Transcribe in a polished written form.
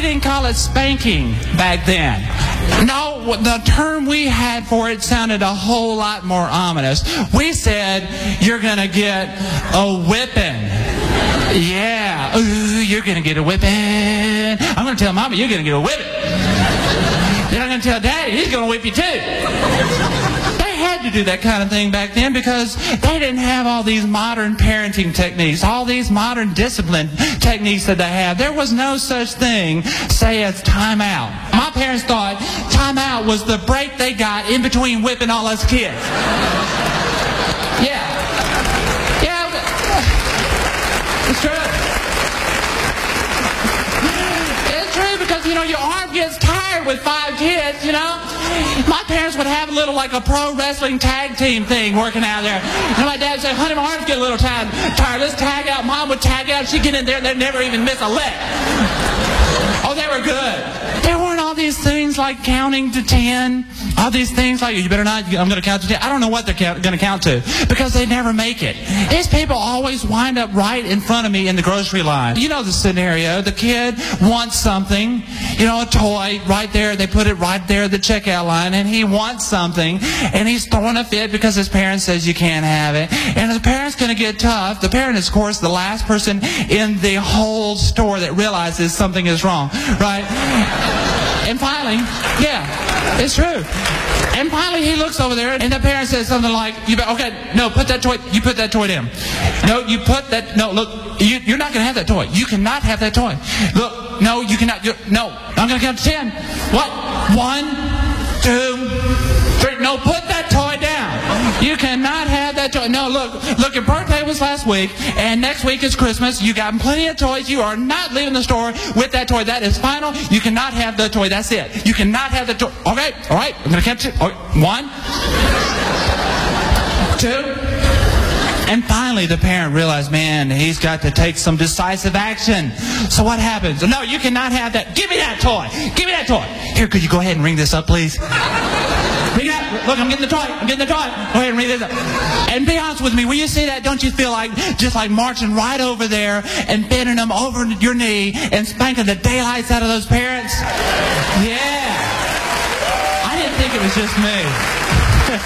didn't call it spanking back then. No, the term we had for it sounded a whole lot more ominous. We said, you're going to get a whipping. Yeah, ooh, you're going to get a whipping. I'm going to tell Mama, you're going to get a whipping. Then I'm going to tell Daddy, he's going to whip you too. They had to do that kind of thing back then because they didn't have all these modern parenting techniques, all these modern discipline techniques that they have. There was no such thing, say, as time out. My parents thought time out was the break they got in between whipping all us kids. Yeah. It's true. It's true because, you know, your arm gets tired with 5 kids, you know. My parents would have a little, like a pro wrestling tag team thing working out there. And my dad would say, honey, my arms get a little tired. Let's tag out. Mom would tag out. She'd get in there and they'd never even miss a leg. Oh, they were good. There weren't all these things like counting to 10. All these things like, you better not, I'm going to count to 10. I don't know what they're going to count to because they never make it. These people always wind up right in front of me in the grocery line. You know the scenario. The kid wants something, you know, a toy right there. They put it right there at the checkout line and he wants something and he's throwing a fit because his parent says you can't have it. And the parent's going to get tough. The parent is, of course, the last person in the whole store that realizes something is wrong, right? And finally, yeah, it's true. And finally he looks over there and the parent says something like, okay, no, put that toy, you put that toy down. No, you put that, no, look, you're not going to have that toy. You cannot have that toy. Look, no, you cannot, no, I'm going to count to 10. What? 1, 2, 3, no, put that toy down. You cannot have that toy. No, look, your birthday was last week, and next week is Christmas. You got plenty of toys. You are not leaving the store with that toy. That is final. You cannot have the toy. That's it. You cannot have the toy. Okay, all right. I'm going to catch it. Okay. 1, 2. And finally, the parent realized, man, he's got to take some decisive action. So what happens? No, you cannot have that. Give me that toy. Give me that toy. Here, could you go ahead and ring this up, please? Ring it up. Look, I'm getting the toy. I'm getting the toy. Go ahead and ring this up. And be honest with me, when you see that, don't you feel like just like marching right over there and bending them over your knee and spanking the daylights out of those parents? Yeah. I didn't think it was just me.